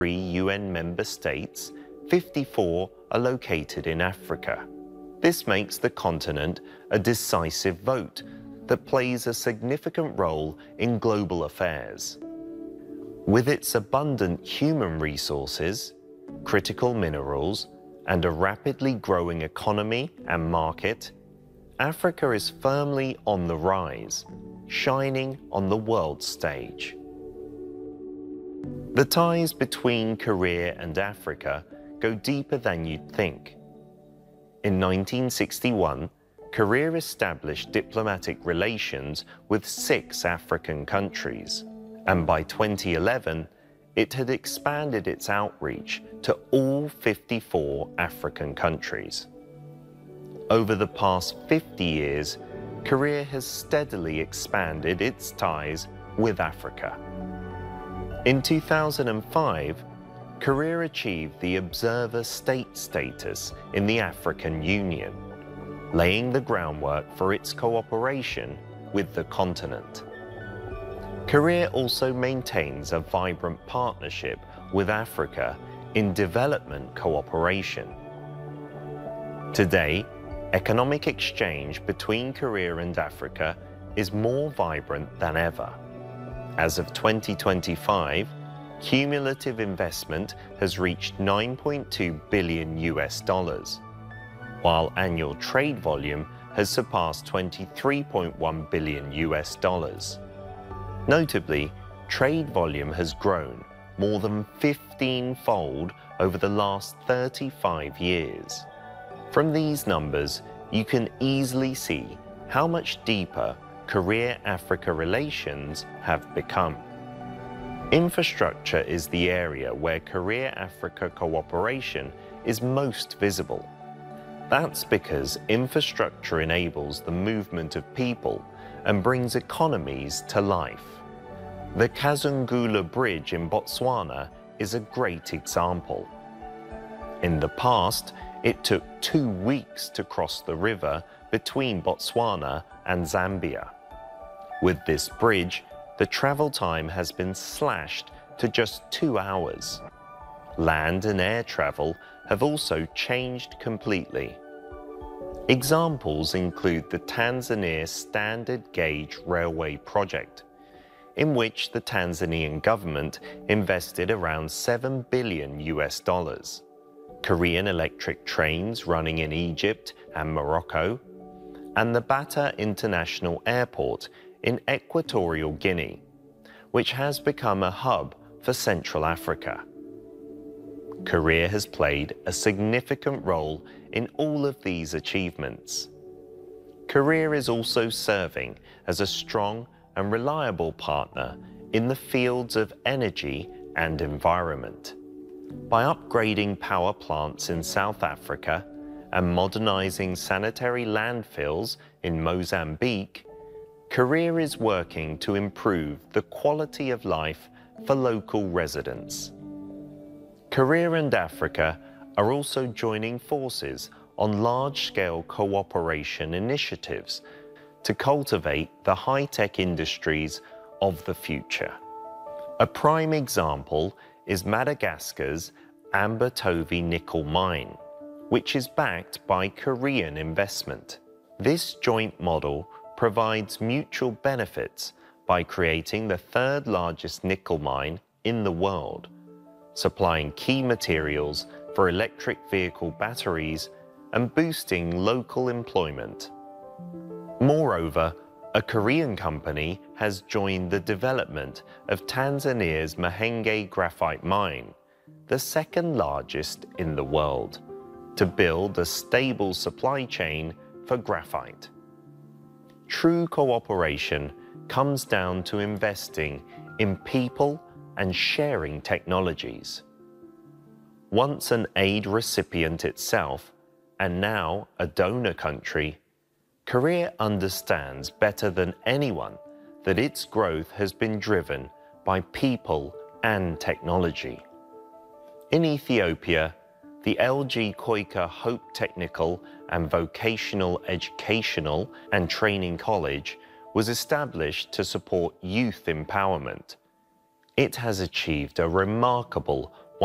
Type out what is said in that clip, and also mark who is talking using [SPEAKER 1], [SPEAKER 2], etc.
[SPEAKER 1] UN member states, 54 are located in Africa. This makes the continent a decisive vote that plays a significant role in global affairs. With its abundant human resources, critical minerals, and a rapidly growing economy and market, Africa is firmly on the rise, shining on the world stage. The ties between Korea and Africa go deeper than you'd think. In 1961, Korea established diplomatic relations with 6 African countries, and by 2011, it had expanded its outreach to all 54 African countries. Over the past 50 years, Korea has steadily expanded its ties with Africa. In 2005, Korea achieved the observer state status in the African Union, laying the groundwork for its cooperation with the continent. Korea also maintains a vibrant partnership with Africa in development cooperation. Today, economic exchange between Korea and Africa is more vibrant than ever. As of 2025, cumulative investment has reached $9.2 billion, while annual trade volume has surpassed $23.1 billion. Notably, trade volume has grown more than 15-fold over the last 35 years. From these numbers, you can easily see how much deeper Korea-Africa relations have become. Infrastructure is the area where Korea-Africa cooperation is most visible. That's because infrastructure enables the movement of people and brings economies to life. The Kazungula Bridge in Botswana is a great example. In the past, it took 2 weeks to cross the river between Botswana and Zambia. With this bridge, the travel time has been slashed to just 2 hours. Land and air travel have also changed completely. Examples include the Tanzania Standard Gauge Railway project, in which the Tanzanian government invested around $7 billion. Korean electric trains running in Egypt and Morocco, and the Bata International Airport in Equatorial Guinea, which has become a hub for Central Africa. Korea has played a significant role in all of these achievements. Korea is also serving as a strong and reliable partner in the fields of energy and environment. By upgrading power plants in South Africa and modernizing sanitary landfills in Mozambique, Korea is working to improve the quality of life for local residents. Korea and Africa are also joining forces on large-scale cooperation initiatives to cultivate the high-tech industries of the future. A prime example is Madagascar's Ambatovi nickel mine, which is backed by Korean investment. This joint model provides mutual benefits by creating the 3rd largest nickel mine in the world, supplying key materials for electric vehicle batteries and boosting local employment. Moreover, a Korean company has joined the development of Tanzania's Mahenge graphite mine, the 2nd largest in the world, to build a stable supply chain for graphite. True cooperation comes down to investing in people and sharing technologies. Once an aid recipient itself, and now a donor country, Korea understands better than anyone that its growth has been driven by people and technology. In Ethiopia, the LG Koika Hope Technical and Vocational Educational and Training College was established to support youth empowerment. It has achieved a remarkable